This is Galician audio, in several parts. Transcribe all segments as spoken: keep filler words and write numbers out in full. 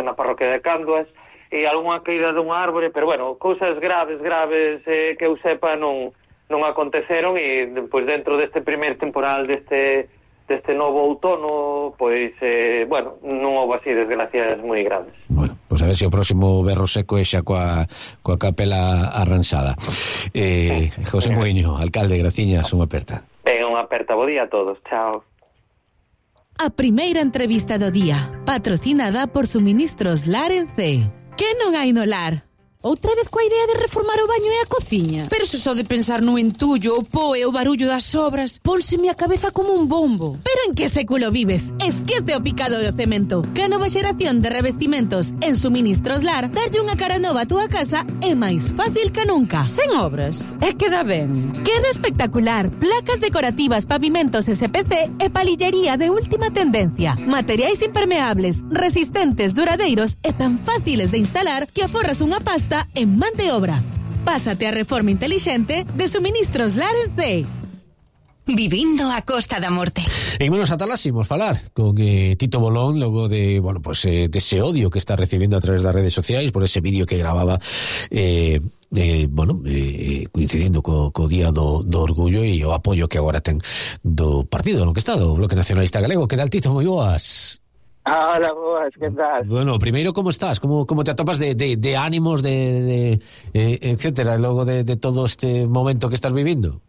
na parroquia de Canduas, e algunha caída dunha árbore, pero bueno, cousas graves, graves eh, que eu sepa non non aconteceron, e pois dentro deste primer temporal deste deste novo outono, pois eh, bueno, non houve así desgracias moi grandes. Bueno, pois a ver se o próximo berro seco é xa coa, coa capela arranxada. eh, José Moiño, alcalde, graciñas, unha aperta. Ben, unha aperta, bo día a todos, chao. A primeira entrevista do día, patrocinada por Suministros Lar en C. Que non hai no lar? Outra vez coa idea de reformar o baño e a cociña? Pero se só de pensar no entullo, o po e o barullo das obras, pónseme a cabeza como un bombo. Pero en que século vives? Esquece o picado do cemento. Que a nova xeración de revestimentos en Suministros Lar darlle unha cara nova a túa casa é máis fácil que nunca. Sen obras, é que dá ben. Queda espectacular. Placas decorativas, pavimentos S P C e palillería de última tendencia. Materiais impermeables, resistentes, duradeiros e tan fáciles de instalar que aforras unha pasta en man de obra. Pásate a reforma intelixente de Suministros Lar en C. Vivindo a Costa da Morte. En menos atalas imos falar con eh, Tito Bolón, logo de, bueno, pues eh, de ese odio que está recibiendo a través das redes sociais por ese vídeo que grababa eh, eh, bueno, eh, coincidindo co, co día do, do orgullo e o apoio que agora ten do partido no que está, do Bloque Nacionalista Galego. Que tal, Tito? Moi boas. Hola, boas, que tal? Bueno, primeiro, como estás? Como, como te atopas de, de, de ánimos, de, de eh, etcétera, logo de, de todo este momento que estás vivindo?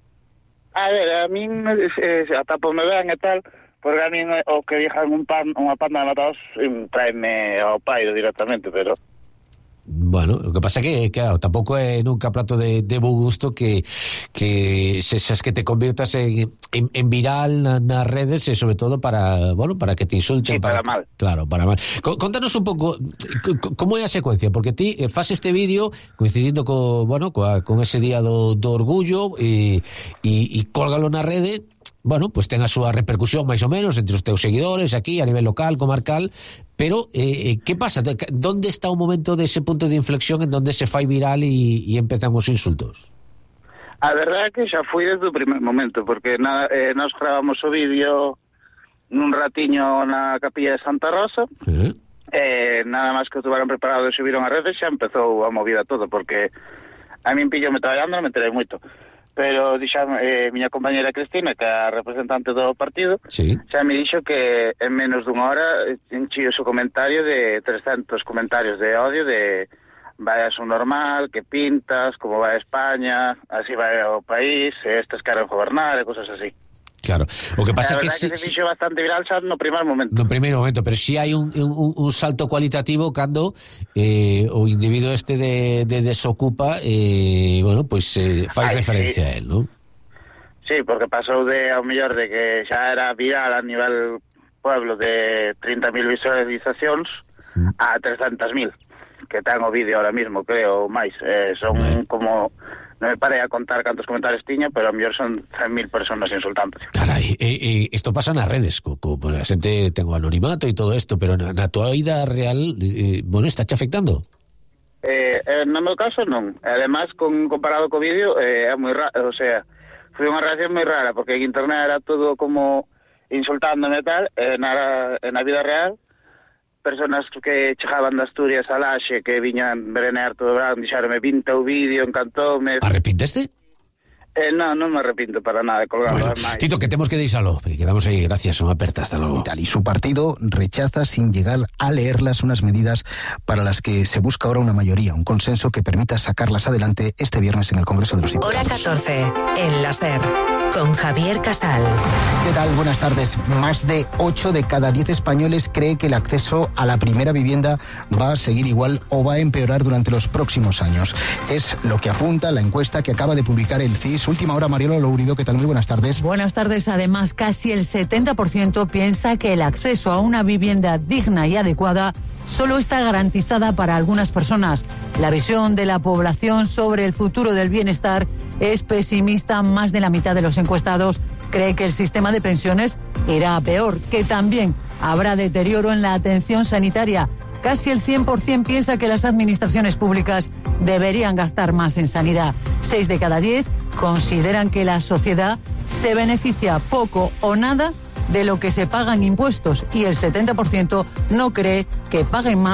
A ver, a min eh, atápome ben e tal, porque a min o que dixan un pan, unha panda de matados traeme ao pairo directamente, pero... Bueno, o que pasa que, claro, tampouco é nunca prato de, de bo gusto que que se xas que te convirtas en, en, en viral na, nas redes e sobre todo para, bueno, para que te insulten. Sí, para, para mal. Claro, para mal. Contanos un pouco como é a secuencia, porque ti faz este vídeo coincidindo co, bueno, coa, con ese día do, do orgullo e, e, e cólgalo na rede. Bueno, pues ten a súa repercusión máis ou menos entre os teus seguidores aquí a nivel local, comarcal, pero eh, que pasa? Donde está o momento dese punto de inflexión en donde se fai viral e, e empezan os insultos? A verdade é que xa foi desde o primer momento, porque na, eh, nos gravamos o vídeo nun ratiño na capilla de Santa Rosa, eh? eh, nada máis que o tuveron preparado e subiron a redes, xa empezou a movida todo, porque a min pillome traballando, non me enterei moito. Pero dixo eh, miña compañera Cristina, que é a representante do partido, sí, xa me dixo que en menos dunha hora enchío o seu comentario de trescentos comentarios de odio de vai a su normal, que pintas, como vai a España, así vai o país, estes queren gobernar e cosas así. Claro, o que pasa é que, que que se fixo bastante viral xa no primer momento. No primeiro momento, pero si hai un, un, un salto cualitativo cando eh, o individuo este de, de desocupa eh, bueno, pois pues, eh, fai Ay, referencia sí. a él, ¿no? Sí, porque pasou de ao mellor de que xa era viral a nivel pueblo de trinta mil visualizacións mm. a trescentas mil, que ten o vídeo ahora mismo, creo, máis. Eh, son mm. como... Non me parei a contar cantos comentarios tiña, pero a mellor son cen mil personas insultantes. Carai, e, e, isto pasa nas redes, co, co, a xente ten o anonimato e todo isto, pero na, na tua vida real, eh, bueno, está te afectando? Eh, eh, no meu caso non. Además, con, comparado co vídeo, eh, é moi raro, o sea, foi unha reacción moi rara, porque en internet era todo como insultándome e tal, e na, na vida real, personas que chegaban de Asturias a Laxe, que viñan verenear todo o verán, dixeronme, vinta o vídeo, encantoume. Arrepinteste? Eh, non, non me arrepinto para nada de colgarlo. Bueno, Tito, que temos que deixalo, quedamos aí, gracias, unha aperta, hasta logo. Y su partido rechaza sin llegar a leerlas unas medidas para las que se busca ahora una mayoría, un consenso que permita sacarlas adelante este viernes en el Congreso de los Diputados. Hora catorce, en la SER, con Javier Casal. ¿Qué tal? Buenas tardes. Más de ocho de cada diez españoles cree que el acceso a la primera vivienda va a seguir igual o va a empeorar durante los próximos años. Es lo que apunta la encuesta que acaba de publicar el C I S. Última hora, Marielo Lourido, ¿qué tal? Muy buenas tardes. Buenas tardes. Además, casi el setenta por ciento piensa que el acceso a una vivienda digna y adecuada solo está garantizada para algunas personas. La visión de la población sobre el futuro del bienestar es pesimista. Más de la mitad de los encuestados cree que el sistema de pensiones irá a peor, que también habrá deterioro en la atención sanitaria. Casi el cien por ciento piensa que las administraciones públicas deberían gastar más en sanidad. Seis de cada diez consideran que la sociedad se beneficia poco o nada de lo que se paga en impuestos y el setenta por ciento no cree que paguen más